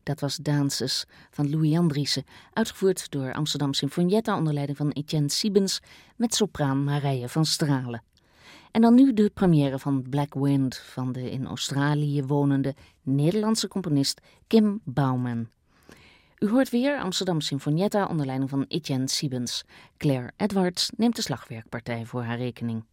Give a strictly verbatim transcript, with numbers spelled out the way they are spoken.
Dat was Dances van Louis Andriessen, uitgevoerd door Amsterdam Sinfonietta onder leiding van Etienne Siebens met sopraan Marije van Stralen. En dan nu de première van Black Wind van de in Australië wonende Nederlandse componist Kim Bouwman. U hoort weer Amsterdam Sinfonietta onder leiding van Etienne Siebens. Claire Edwards neemt de slagwerkpartij voor haar rekening.